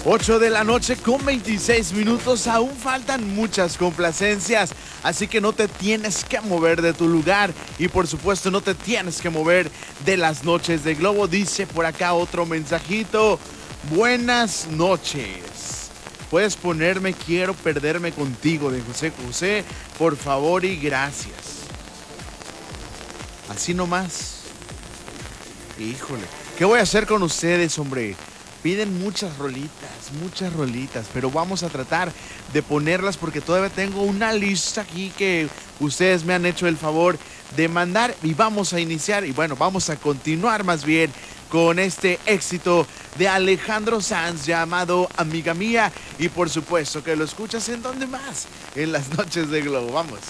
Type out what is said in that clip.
8 de la noche con 26 minutos, aún faltan muchas complacencias, así que no te tienes que mover de tu lugar y por supuesto no te tienes que mover de las noches de Globo. Dice por acá otro mensajito: buenas noches, puedes ponerme Quiero perderme contigo de José José, por favor y gracias. Así nomás. Híjole, ¿qué voy a hacer con ustedes, hombre? Piden muchas rolitas, pero vamos a tratar de ponerlas porque todavía tengo una lista aquí que ustedes me han hecho el favor de mandar y vamos a iniciar y bueno, vamos a continuar más bien con este éxito de Alejandro Sanz llamado Amiga Mía y por supuesto que lo escuchas en donde más, en las noches de Globo. Vamos.